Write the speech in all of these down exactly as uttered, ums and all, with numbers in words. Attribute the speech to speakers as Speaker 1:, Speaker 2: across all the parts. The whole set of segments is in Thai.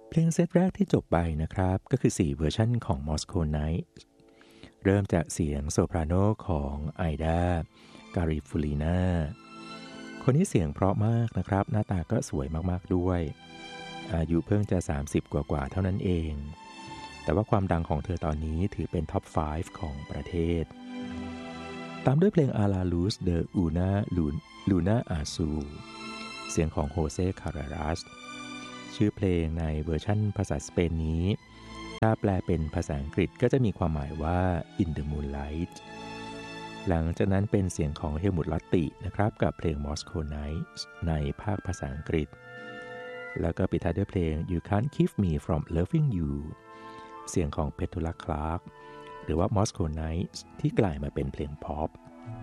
Speaker 1: เพลงเซตแรกที่จบไปนะครับก็คือสี่เวอร์ชันของ Moscow Night เริ่มจากเสียงโซปราโนของไอดาการิฟูลีนาคนนี้เสียงเพราะมากนะครับหน้าตาก็สวยมากๆด้วยอายุเพิ่งจะสามสิบกว่าๆเท่านั้นเองแต่ว่าความดังของเธอตอนนี้ถือเป็นท็อปห้าของประเทศตามด้วยเพลง A la Luz de una Luna Azul เสียงของโฮเซคารารัสชื่อเพลงในเวอร์ชั่นภาษาสเปนนี้ถ้าแปลเป็นภาษาอังกฤษก็จะมีความหมายว่า In the Moonlight หลังจากนั้นเป็นเสียงของเฮลมุต ลอตตินะครับกับเพลง Moscow Night ในภาคภาษาอังกฤษแล้วก็ปิดท้ายด้วยเพลง You Can't Keep Me From Loving You เสียงของเพทูล่า คลาร์กหรือว่า Moscow Night ที่กลายมาเป็นเพลงพ็อป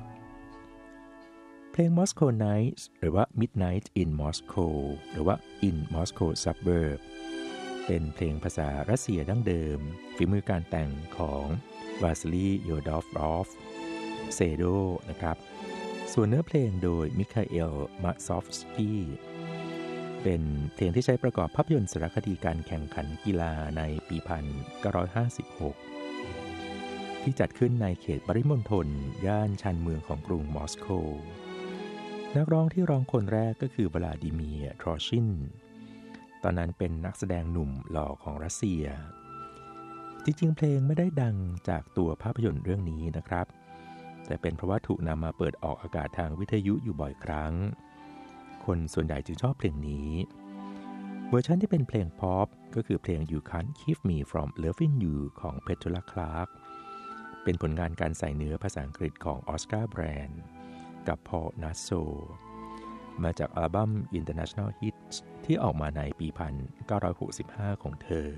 Speaker 1: เพลง Moscow Night หรือว่า Midnight in Moscow หรือว่า In Moscow Suburb เป็นเพลงภาษารัสเซียดั้งเดิมฝีมือการแต่งของวาซิลีโยดอฟรอฟเซโดนะครับส่วนเนื้อเพลงโดยมิคาเอลมาซอฟสกี้เป็นเพลงที่ใช้ประกอบภาพยนตร์สารคดีการแข่งขันกีฬาในปี หนึ่งพันเก้าร้อยห้าสิบหก ที่จัดขึ้นในเขตปริมณฑลย่านชานเมืองของกรุงมอสโกนักร้องที่ร้องคนแรกก็คือวลาดิเมียร์ ทรอชินตอนนั้นเป็นนักแสดงหนุ่มหล่อของรัสเซียจริงๆเพลงไม่ได้ดังจากตัวภาพยนตร์เรื่องนี้นะครับแต่เป็นเพราะว่าถูกนำมาเปิดออกอากาศทางวิทยุอยู่บ่อยครั้งคนส่วนใหญ่จึงชอบเพลงนี้เวอร์ชันที่เป็นเพลงพ็อปก็คือเพลง You Can't Keep Me From Loving You ของเพทูล่า คลาร์กเป็นผลงานการใส่เนื้อภาษาอังกฤษของออสการ์ แบรนด์กับพอล นัสโซมาจากอัลบั้ม International Hits ที่ออกมาในปี หนึ่งพันเก้าร้อยหกสิบห้า ของเธอ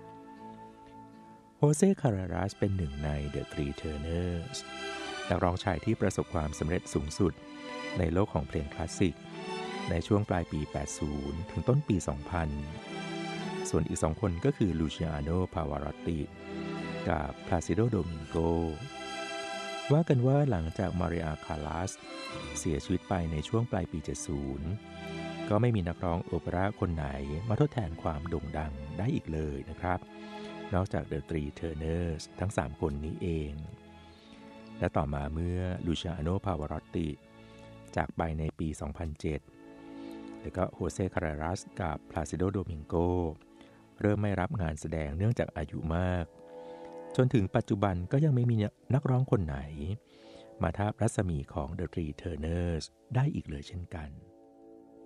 Speaker 1: โฮเซ คารารัสเป็นหนึ่งใน The Three Tenors นักร้องชายที่ประสบความสำเร็จสูงสุดในโลกของเพลงคลาสสิกในช่วงปลายปี แปดสิบ ถึงต้นปี สองพัน ส่วนอีกสองคนก็คือลูชิอาโน พาวารอตติกับพลาซิโด โดมิงโกว่ากันว่าหลังจากมาริอา คาลัสเสียชีวิตไปในช่วงปลายปี เจ็ดสิบ ก็ไม่มีนักร้องโอเปร่าคนไหนมาทดแทนความโด่งดังได้อีกเลยนะครับนอกจาก The Three Tenors ทั้งสามคนนี้เองและต่อมาเมื่อลูชิอาโน พาวารอตติจากไปในปี สองพันเจ็ด แล้วก็โฮเซ คารารัสกับพลาซิโด โดมิงโกเริ่มไม่รับงานแสดงเนื่องจากอายุมากจนถึงปัจจุบันก็ยังไม่มีนักร้องคนไหนมาทาบรัศมีของ The Three Tenors ได้อีกเลยเช่นกัน